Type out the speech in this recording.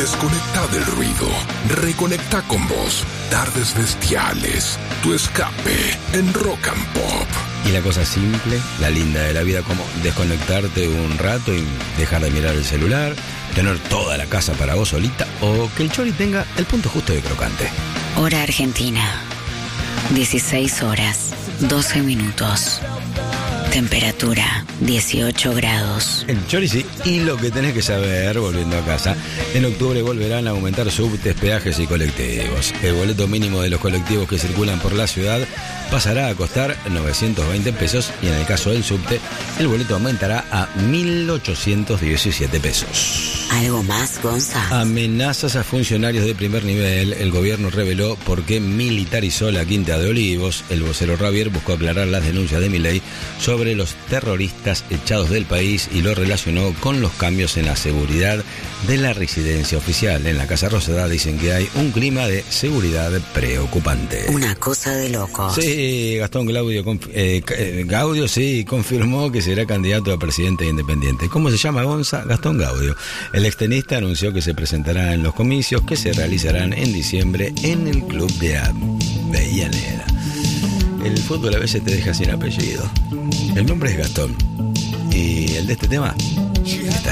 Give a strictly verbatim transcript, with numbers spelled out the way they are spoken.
Desconecta del ruido. Reconecta con vos. Tardes bestiales. Tu escape en Rock and Pop. Y la cosa simple, la linda de la vida, como desconectarte un rato y dejar de mirar el celular, tener toda la casa para vos solita, o que el chori tenga el punto justo de crocante. Hora Argentina. dieciséis horas, doce minutos. Temperatura, dieciocho grados. El chori sí, y lo que tenés que saber, volviendo a casa, en octubre volverán a aumentar subtes, peajes y colectivos. El boleto mínimo de los colectivos que circulan por la ciudad pasará a costar novecientos veinte pesos y en el caso del subte, el boleto aumentará a mil ochocientos diecisiete pesos. ¿Algo más, Gonza? Amenazas a funcionarios de primer nivel. El gobierno reveló por qué militarizó la Quinta de Olivos. El vocero Ravier buscó aclarar las denuncias de Milei sobre los terroristas echados del país y lo relacionó con los cambios en la seguridad de la residencia oficial. En la Casa Rosada dicen que hay un clima de seguridad preocupante. Una cosa de locos. Sí, Gastón Gaudio, eh, Gaudio sí, confirmó que será candidato a presidente independiente. ¿Cómo se llama, Gonza? Gastón Gaudio. El extenista anunció que se presentará en los comicios que se realizarán en diciembre en el club de Avellaneda. El fútbol a veces te deja sin apellido. El nombre es Gastón. Y el de este tema está